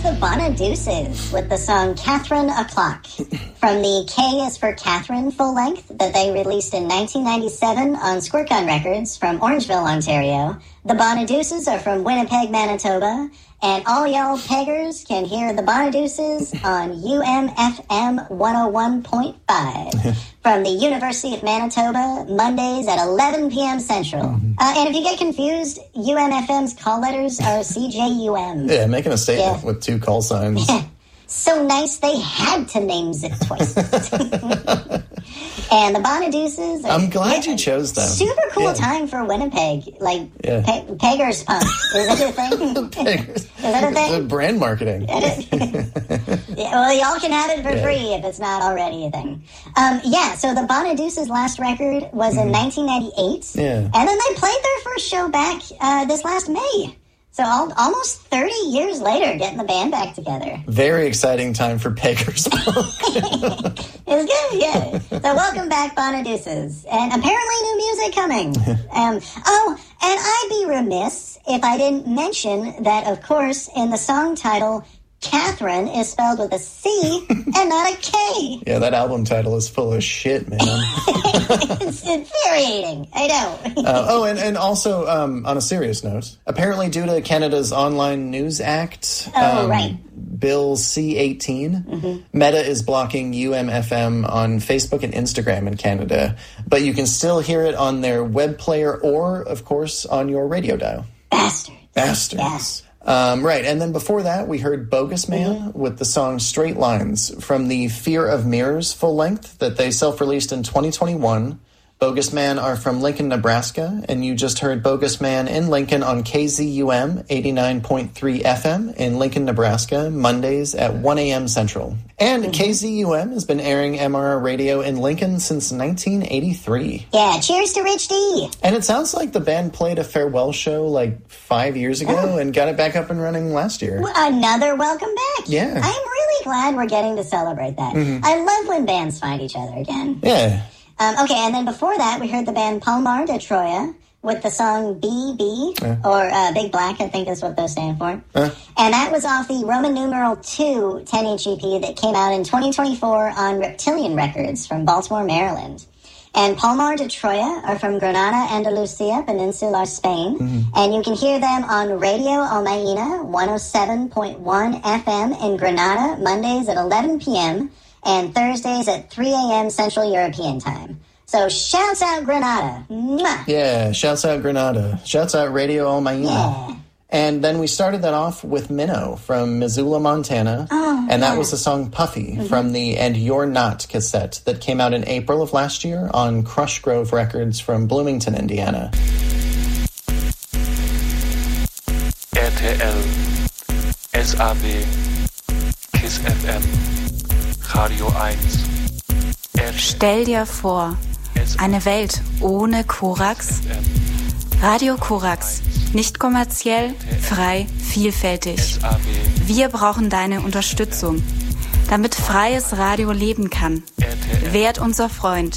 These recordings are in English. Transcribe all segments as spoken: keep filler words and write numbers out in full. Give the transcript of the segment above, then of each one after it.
the Bonadeuces with the song Catherine O'Clock from the K is for Catherine full length that they released in nineteen ninety-seven on Squirt Gun Records from Orangeville, Ontario. The Bonadeuces are from Winnipeg, Manitoba, and all y'all peggers can hear the Bonadeuces on U M F M one oh one point five from the University of Manitoba, Mondays at eleven p.m. Central. Mm-hmm. Uh, and if you get confused, U M F M's call letters are C J U M. Yeah, making a statement yeah. with two call signs. Yeah. So nice they had to name it twice. And the Bonadeuces are... I'm glad you chose them. Super cool yeah. time for Winnipeg. Like, yeah. pe- Peggers Punk. Is that a thing? Peggers. Is that a thing? It's brand marketing. Yeah, well, y'all can have it for yeah. free if it's not already a thing. Um, yeah, so the Bonadeuces' last record was in mm. nineteen ninety-eight. Yeah. And then they played their first show back uh, this last May. So all, almost thirty years later, getting the band back together. Very exciting time for Peggers. It's good, yeah. So welcome back, Bonadeuces. And apparently new music coming. Um, oh, and I'd be remiss if I didn't mention that, of course, in the song title, Catherine is spelled with a C and not a K. Yeah, that album title is full of shit, man. It's infuriating. I know. uh, oh, and, and also, um, on a serious note, apparently due to Canada's Online News Act, oh, um, right. Bill C eighteen, mm-hmm. Meta is blocking U M F M on Facebook and Instagram in Canada, but you can still hear it on their web player or, of course, on your radio dial. Bastards. Bastards. Yeah. Um, right, and then before that, we heard Bogus Man mm-hmm. with the song Straight Lines from the Fear of Mirrors full length that they self-released in twenty twenty-one. Bogus Man are from Lincoln, Nebraska, and you just heard Bogus Man in Lincoln on K Z U M eighty-nine point three F M in Lincoln, Nebraska, Mondays at one a.m. Central. And mm-hmm. K Z U M has been airing M R R radio in Lincoln since nineteen eighty-three. Yeah, cheers to Rich D. And it sounds like the band played a farewell show like five years ago oh. and got it back up and running last year. Well, another welcome back. Yeah. I'm really glad we're getting to celebrate that. Mm-hmm. I love when bands find each other again. Yeah. Um, okay, and then before that, we heard the band Palmar de Troya with the song B B, uh. or uh, Big Black, I think is what those stand for. Uh. And that was off the Roman numeral two ten-inch E P that came out in twenty twenty-four on Reptilian Records from Baltimore, Maryland. And Palmar de Troya are from Granada, Andalusia, Peninsular Spain. Mm-hmm. And you can hear them on Radio Almaina, one oh seven point one F M in Granada, Mondays at eleven p.m., and Thursdays at three a.m. Central European Time. So shouts out Granada. Mwah. Yeah, shouts out Granada. Shouts out Radio Almaina. Yeah. And then we started that off with Minnow from Missoula, Montana. Oh, and that yeah. was the song Puffy mm-hmm. from the And You're Not cassette that came out in April of last year on Crush Grove Records from Bloomington, Indiana. R T L, S A B, KISS F M, Radio eins. Stell dir vor, eine Welt ohne Korax. Radio Korax. Nicht kommerziell, frei, vielfältig. Wir brauchen deine Unterstützung, damit freies Radio leben kann. Werd unser Freund.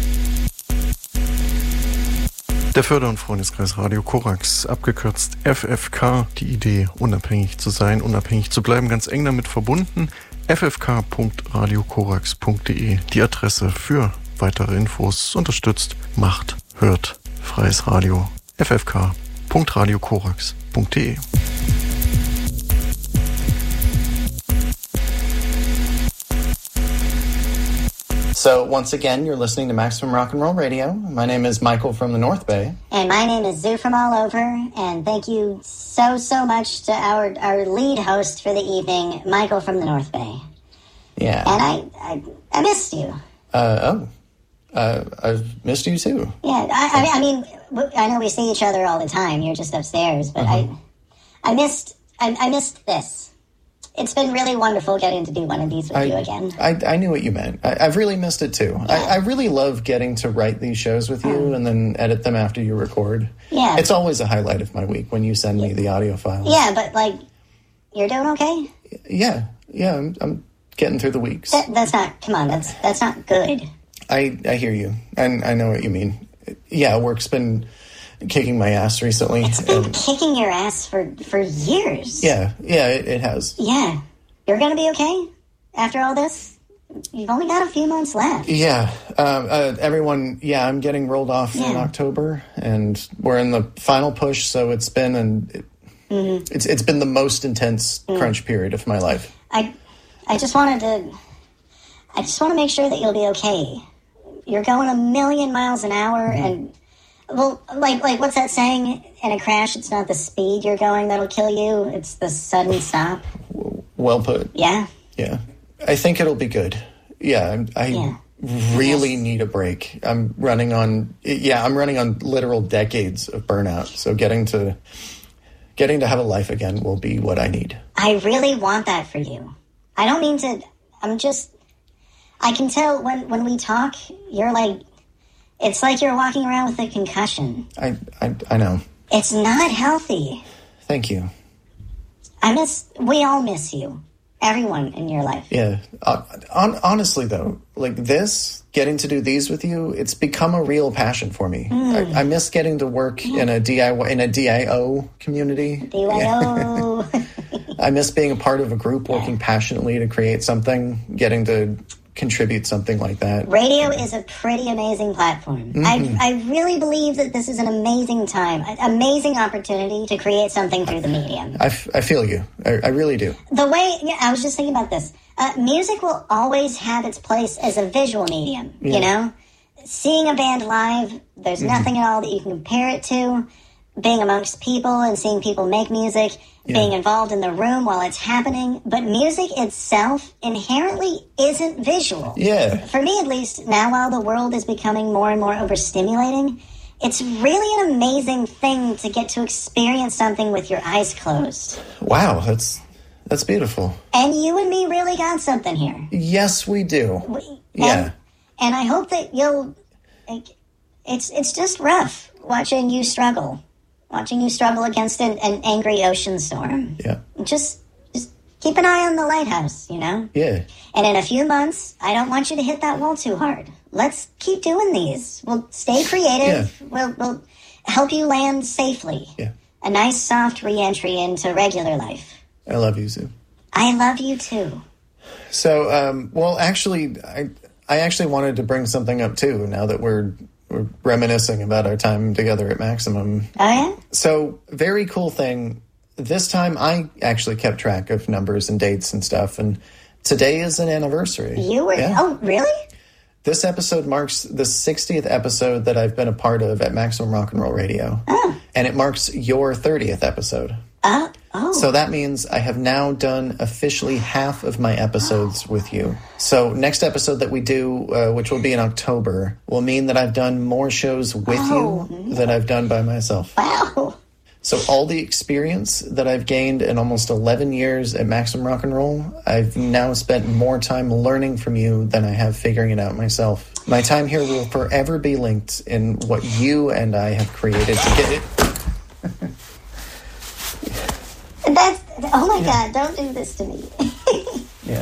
Der Förder- und Freundeskreis Radio Korax, abgekürzt F F K, die Idee, unabhängig zu sein, unabhängig zu bleiben, ganz eng damit verbunden. f f k punkt radio korax punkt d e, die Adresse für weitere Infos, unterstützt, macht, hört, freies Radio, f f k punkt radio korax punkt d e. So, once again, you're listening to Maximum Rock and Roll Radio. My name is Michael from the North Bay. And my name is Zoo from all over. And thank you so, so much to our, our lead host for the evening, Michael from the North Bay. Yeah. And I I, I missed you. Uh, oh. Uh, I've missed you too. Yeah, I, I mean, I know we see each other all the time. You're just upstairs. But uh-huh. I I missed, I, I missed this. It's been really wonderful getting to do one of these with I, you again. I, I knew what you meant. I, I've really missed it, too. Yeah. I, I really love getting to write these shows with you um, and then edit them after you record. Yeah. It's always a highlight of my week when you send me the audio files. Yeah, but, like, you're doing okay? Yeah. Yeah, I'm, I'm getting through the weeks. That, that's not, come on, that's that's not good. I, I hear you. And I know what you mean. Yeah, work's been kicking my ass recently. It's been and, kicking your ass for, for years. Yeah, yeah, it, it has. Yeah. You're going to be okay after all this? You've only got a few months left. Yeah. Um, uh, everyone, yeah, I'm getting rolled off yeah. in October, and we're in the final push, so it's been an, it, mm-hmm. it's it's been the most intense mm. crunch period of my life. I I just wanted to I just want to make sure that you'll be okay. You're going a million miles an hour, mm-hmm. and well, like like what's that saying? In a crash, it's not the speed you're going that'll kill you; it's the sudden stop. Well put. Yeah. Yeah. I think it'll be good. Yeah, I yeah. really yes. need a break. I'm running on. Yeah, I'm running on literal decades of burnout. So getting to getting to have a life again will be what I need. I really want that for you. I don't mean to. I'm just. I can tell when when we talk, you're like. It's like you're walking around with a concussion. I I, I know. It's not healthy. Thank you. I miss. We all miss you. Everyone in your life. Yeah. Uh, on, honestly, though, like this, getting to do these with you, it's become a real passion for me. Mm. I, I miss getting to work yeah. in a D I Y in a D I O community. D I O. Yeah. I miss being a part of a group, working yeah. passionately to create something, getting to contribute something like that. Radio is a pretty amazing platform. Mm-hmm. I, I really believe that this is an amazing time, an amazing opportunity to create something through the medium. I, f- I feel you. I, I really do. The way, yeah, I was just thinking about this. Uh, music will always have its place as a visual medium, yeah. you know? Seeing a band live, there's mm-hmm. nothing at all that you can compare it to. Being amongst people and seeing people make music, yeah. being involved in the room while it's happening. But music itself inherently isn't visual. Yeah. For me, at least, now while the world is becoming more and more overstimulating, it's really an amazing thing to get to experience something with your eyes closed. Wow, that's that's beautiful. And you and me really got something here. Yes, we do. We, yeah. And, and I hope that you'll... Like, it's it's just rough watching you struggle. Watching you struggle against an, an angry ocean storm. Yeah. Just, just keep an eye on the lighthouse, you know? Yeah. And in a few months, I don't want you to hit that wall too hard. Let's keep doing these. We'll stay creative. Yeah. We'll, we'll help you land safely. Yeah. A nice, soft re-entry into regular life. I love you, Sue. I love you, too. So, um, well, actually, I, I actually wanted to bring something up, too, now that we're... We're reminiscing about our time together at Maximum. Oh, yeah? So, very cool thing. This time, I actually kept track of numbers and dates and stuff, and today is an anniversary. You were? Yeah. Oh, really? This episode marks the sixtieth episode that I've been a part of at Maximum Rock and Roll Radio. Oh. And it marks your thirtieth episode. Uh, oh. So that means I have now done officially half of my episodes oh. with you. So next episode that we do, uh, which will be in October, will mean that I've done more shows with oh, you no. than I've done by myself. Wow. So all the experience that I've gained in almost eleven years at Maximum Rock and Roll, I've now spent more time learning from you than I have figuring it out myself. My time here will forever be linked in what you and I have created to get it. That's, oh my yeah. God, don't do this to me. Yeah.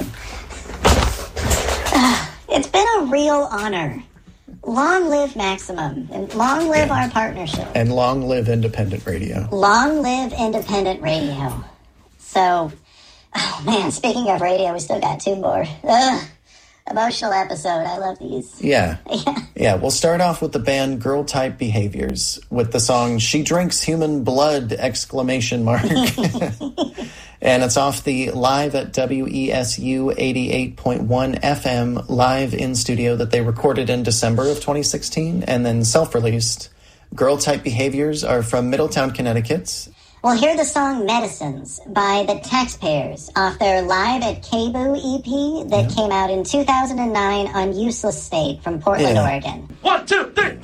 It's been a real honor. Long live Maximum, and long live yeah. our partnership. And long live independent radio. Long live independent radio. So, oh man, speaking of radio, we still got two more. Ugh. Emotional episode. I love these. Yeah. yeah. Yeah, we'll start off with the band Girl Type Behaviors with the song She Drinks Human Blood! Exclamation mark. And it's off the Live at W E S U eighty-eight point one F M live in studio that they recorded in December of twenty sixteen and then self-released. Girl Type Behaviors are from Middletown, Connecticut. We'll hear the song Medicines by the Taxpayers off their Live at K B O E P that yeah. came out in two thousand nine on Useless State from Portland, yeah. Oregon. One, two!